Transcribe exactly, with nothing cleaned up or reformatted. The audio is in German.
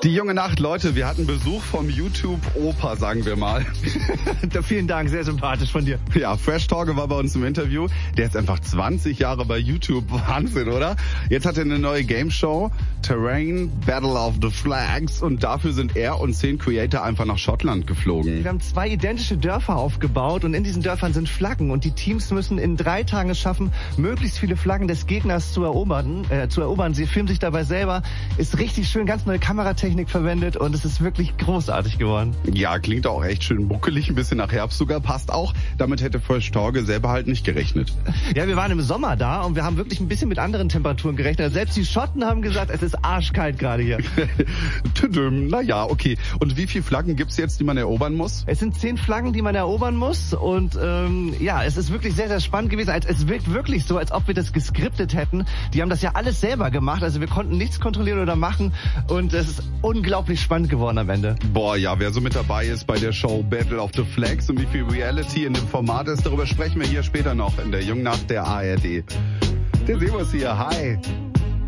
Die junge Nacht, Leute, wir hatten Besuch vom YouTube-Opa, sagen wir mal. Vielen Dank, sehr sympathisch von dir. Ja, Fresh Torge war bei uns im Interview. Der ist einfach zwanzig Jahre bei YouTube. Wahnsinn, oder? Jetzt hat er eine neue Game-Show, Terrain Battle of the Flags. Und dafür sind er und zehn Creator einfach nach Schottland geflogen. Wir haben zwei identische Dörfer aufgebaut und in diesen Dörfern sind Flaggen. Und die Teams müssen in drei Tagen es schaffen, möglichst viele Flaggen des Gegners zu erobern. Äh, zu erobern. Sie filmen sich dabei selber. Ist richtig schön, ganz neue Kameratechnik verwendet und es ist wirklich großartig geworden. Ja, klingt auch echt schön buckelig, ein bisschen nach Herbst sogar, passt auch. Damit hätte Fresh Torge selber halt nicht gerechnet. Ja, wir waren im Sommer da und wir haben wirklich ein bisschen mit anderen Temperaturen gerechnet. Selbst die Schotten haben gesagt, es ist arschkalt gerade hier. Naja, okay. Und wie viele Flaggen gibt's jetzt, die man erobern muss? Es sind zehn Flaggen, die man erobern muss und ähm, ja, es ist wirklich sehr, sehr spannend gewesen. Es wirkt wirklich so, als ob wir das geskriptet hätten. Die haben das ja alles selber gemacht, also wir konnten nichts kontrollieren oder machen und es ist unglaublich spannend geworden am Ende. Boah, ja, wer so mit dabei ist bei der Show Battle of the Flags und wie viel Reality in dem Format ist, darüber sprechen wir hier später noch in der Jungen Nacht der A R D. Der Sebus hier, hi.